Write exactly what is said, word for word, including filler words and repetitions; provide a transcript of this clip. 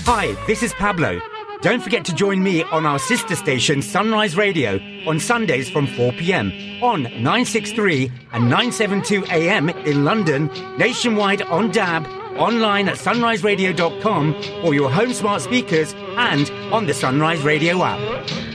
Hi, this is Pablo. Don't forget to join me on our sister station Sunrise Radio on Sundays from four p.m. on nine sixty-three and nine seventy-two A M in London, nationwide on D A B, online at sunrise radio dot com or your home smart speakers and on the Sunrise Radio app.